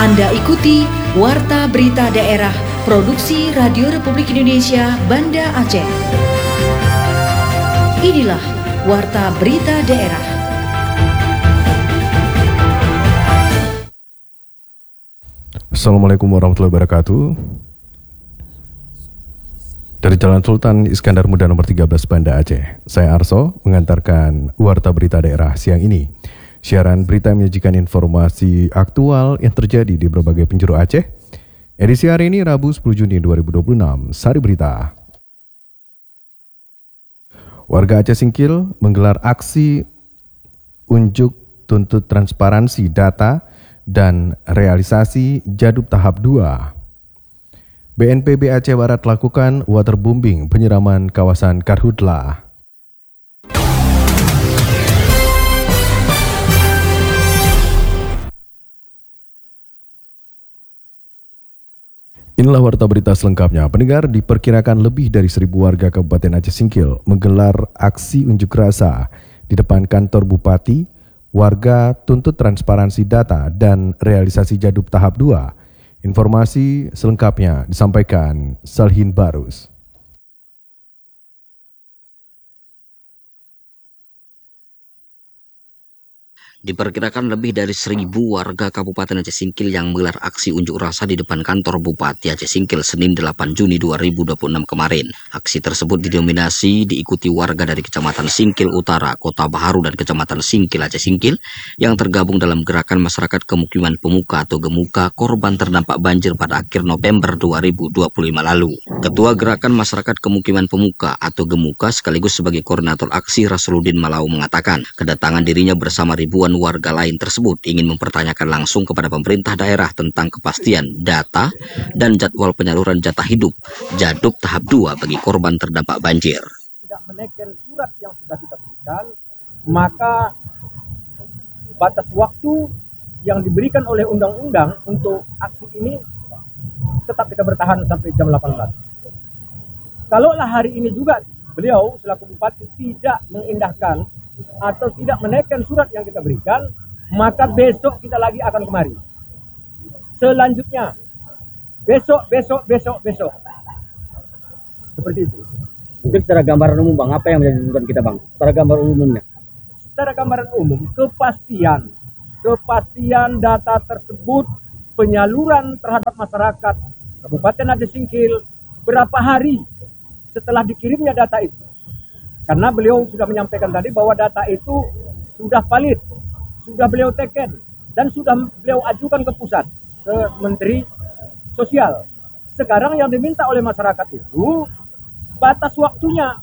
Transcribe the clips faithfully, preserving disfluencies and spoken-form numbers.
Anda ikuti Warta Berita Daerah Produksi Radio Republik Indonesia Banda Aceh. Inilah Warta Berita Daerah. Assalamualaikum warahmatullahi wabarakatuh. Dari Jalan Sultan Iskandar Muda nomor tiga belas Banda Aceh, saya Arso mengantarkan Warta Berita Daerah siang ini. Siaran berita menyajikan informasi aktual yang terjadi di berbagai penjuru Aceh. Edisi hari ini Rabu sepuluh Juni dua ribu dua puluh enam, Sari Berita. Warga Aceh Singkil menggelar aksi unjuk tuntut transparansi data dan realisasi Jadub tahap dua. B N P B Aceh Barat lakukan waterbombing penyiraman kawasan Karhutlah. Inilah warta berita selengkapnya. Pendengar, diperkirakan lebih dari seribu warga Kabupaten Aceh Singkil menggelar aksi unjuk rasa di depan kantor Bupati. Warga tuntut transparansi data dan realisasi Jadub tahap dua. Informasi selengkapnya disampaikan Salhin Barus. Diperkirakan lebih dari seribu warga Kabupaten Aceh Singkil yang menggelar aksi unjuk rasa di depan kantor Bupati Aceh Singkil Senin delapan Juni dua ribu dua puluh enam kemarin. Aksi tersebut didominasi diikuti warga dari Kecamatan Singkil Utara, Kota Baharu, dan Kecamatan Singkil Aceh Singkil yang tergabung dalam Gerakan Masyarakat Kemukiman Pemuka atau Gemuka korban terdampak banjir pada akhir November dua ribu dua puluh lima lalu. Ketua Gerakan Masyarakat Kemukiman Pemuka atau Gemuka sekaligus sebagai koordinator aksi Rasuludin Malau mengatakan kedatangan dirinya bersama ribuan warga lain tersebut ingin mempertanyakan langsung kepada pemerintah daerah tentang kepastian data dan jadwal penyaluran jatah hidup Jadub tahap dua bagi korban terdampak banjir. Tidak menaikkan surat yang sudah kita berikan, maka batas waktu yang diberikan oleh undang-undang untuk aksi ini tetap kita bertahan sampai jam delapan belas. Kalaulah hari ini juga beliau selaku bupati tidak mengindahkan atau tidak menaikkan surat yang kita berikan, maka besok kita lagi akan kemari. Selanjutnya, besok, besok, besok, besok. Seperti itu. Mungkin secara gambaran umum Bang, apa yang menjadi tuntutan kita Bang? Secara gambaran umumnya. Secara gambaran umum, kepastian. Kepastian data tersebut, penyaluran terhadap masyarakat Kabupaten Aceh Singkil, berapa hari setelah dikirimnya data itu. Karena beliau sudah menyampaikan tadi bahwa data itu sudah valid, sudah beliau teken, dan sudah beliau ajukan ke pusat, ke Menteri Sosial. Sekarang yang diminta oleh masyarakat itu batas waktunya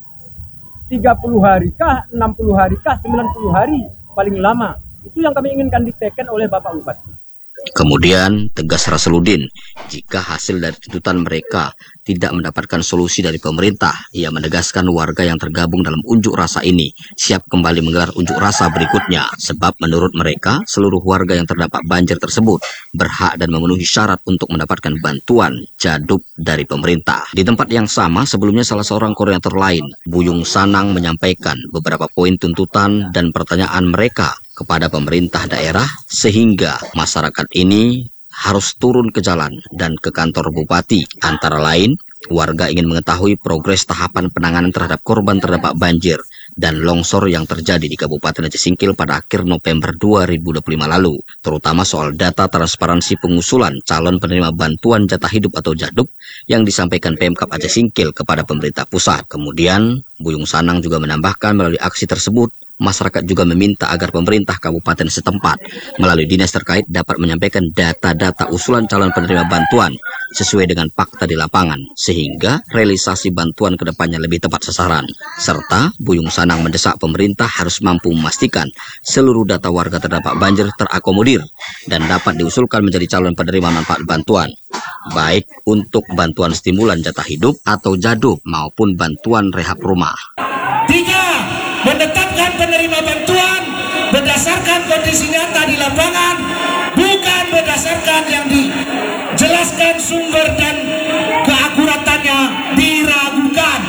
tiga puluh hari kah, enam puluh hari kah, sembilan puluh hari paling lama. Itu yang kami inginkan diteken oleh Bapak Bupati. Kemudian tegas Rasuludin, jika hasil dari tuntutan mereka tidak mendapatkan solusi dari pemerintah, ia menegaskan warga yang tergabung dalam unjuk rasa ini siap kembali menggelar unjuk rasa berikutnya. Sebab menurut mereka, seluruh warga yang terdampak banjir tersebut berhak dan memenuhi syarat untuk mendapatkan bantuan Jadub dari pemerintah. Di tempat yang sama, sebelumnya salah seorang koordinator lain, Buyung Sanang, menyampaikan beberapa poin tuntutan dan pertanyaan mereka kepada pemerintah daerah sehingga masyarakat ini harus turun ke jalan dan ke kantor bupati. Antara lain, warga ingin mengetahui progres tahapan penanganan terhadap korban terdampak banjir dan longsor yang terjadi di Kabupaten Aceh Singkil pada akhir November dua ribu dua puluh lima lalu, terutama soal data transparansi pengusulan calon penerima bantuan jatah hidup atau Jadub yang disampaikan Pemkab Aceh Singkil kepada pemerintah pusat. Kemudian, Buyung Sanang juga menambahkan melalui aksi tersebut, masyarakat juga meminta agar pemerintah kabupaten setempat melalui dinas terkait dapat menyampaikan data-data usulan calon penerima bantuan sesuai dengan fakta di lapangan, sehingga realisasi bantuan ke depannya lebih tepat sasaran. Serta Buyung Sanang mendesak pemerintah harus mampu memastikan seluruh data warga terdampak banjir terakomodir dan dapat diusulkan menjadi calon penerima manfaat bantuan, baik untuk bantuan stimulan jatah hidup atau Jadub maupun bantuan rehab rumah. Tiga, menetapkan penerima bantuan berdasarkan kondisi nyata di lapangan, bukan berdasarkan yang dijelaskan sumber dan keakuratannya diragukan.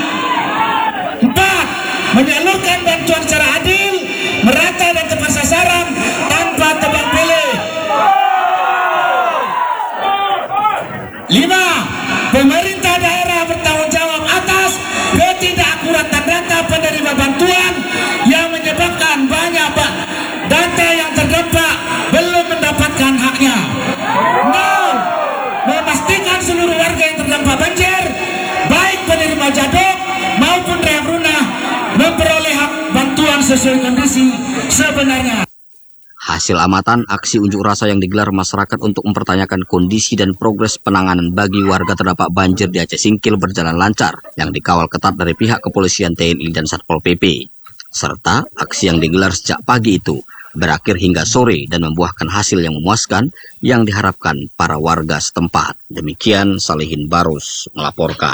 Empat, menyalurkan bantuan secara adil, merata dan tepat sasaran tanpa tebang pilih. sesuai kondisi sebenarnya. Hasil amatan aksi unjuk rasa yang digelar masyarakat untuk mempertanyakan kondisi dan progres penanganan bagi warga terdampak banjir di Aceh Singkil berjalan lancar yang dikawal ketat dari pihak kepolisian, T N I dan Satpol P P. Serta aksi yang digelar sejak pagi itu berakhir hingga sore dan membuahkan hasil yang memuaskan yang diharapkan para warga setempat. Demikian Salihin Barus melaporkan.